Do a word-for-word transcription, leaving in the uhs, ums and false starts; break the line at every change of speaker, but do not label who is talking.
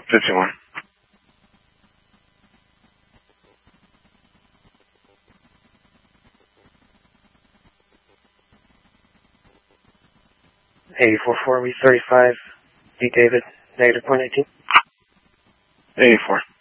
fifty-one.
eighty-four four, we thirty-five, D David, negative point eighteen.
eighty-four.